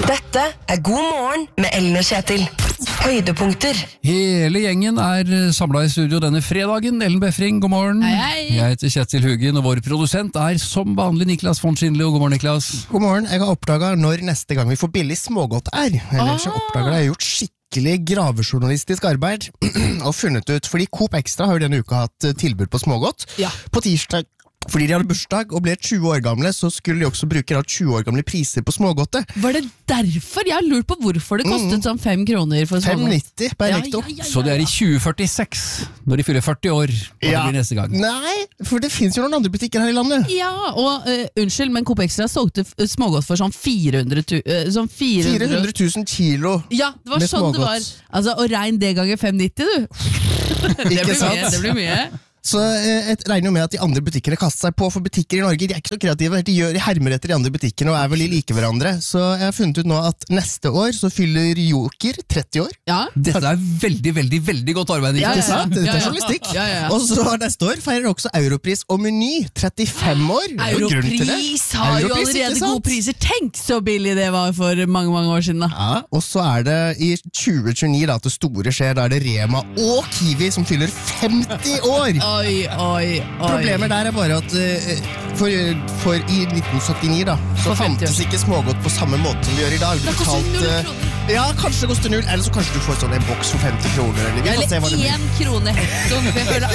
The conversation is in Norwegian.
Dette God morgen med Ellen og Kjetil. Høydepunkter. Hele gjengen samlet i studio denne fredagen. Ellen Befring, god morgen. Hei. Jeg heter Kjetil Hugin, og vår produsent som vanlig Niklas von Schindler. God morgen, Niklas. God morgen. Jeg har oppdaget når neste gang vi får billig smågodt Eller så oppdager jeg har gjort skikkelig gravejournalistisk arbeid og funnet ut, fordi Coop Extra har jo denne uka hatt tilbud på smågodt. Ja. På tirsdag, fordi de hadde bursdag og ble 20 år gamle, så skulle de også bruke 20 år gamle priser på smågodtet. Var det derfor? Jeg har lurt på hvorfor det kostet sånn 5 kroner for smågodt. 5,90 per hekto. Så det i 2046, når de fyller 40 år, og det blir neste gang. Nei, for det finnes jo noen andre butikker her i landet. Ja, og unnskyld, men Coop Extra solgte smågodt for sånn 400 000 kilo. Ja, det var med sånn det var. smågodt. Altså, og regn det ganger 5,90 du. Ikke sant? Det blir mye. Så jeg regner jo med at de andre butikkene kaster seg på, for butikker i Norge de ikke så kreative, de hermer etter de andre butikkene og veldig like hverandre. Så jeg har funnet ut nå at neste år så fyller Joker 30 år. Ja. Dette veldig, veldig, veldig godt arbeid, Niklas. Ikke sant? Dette journalistikk. Ja. Og så neste år feirer også Europris og Meny 35 år. Det er jo grunn til det. Europris har jo Europris, allerede ikke sant? gode priser. Tenk så billig det var for mange, mange år siden da. Ja, og så det i 2029 da, at det store skjer, da det Rema og Kiwi som fyller 50 år. Oi. Problemet der bare at for i 1979 da, så For 50 år. fantes ikke smågodt på samme måte som vi gjør i dag. Det koster 0 kroner. Ja, kanskje det koster 0, eller så kanskje du får sånn en boks for 50 kroner. Eller vi får se hva det Eller blir. 1 krone hektoen. For jeg føler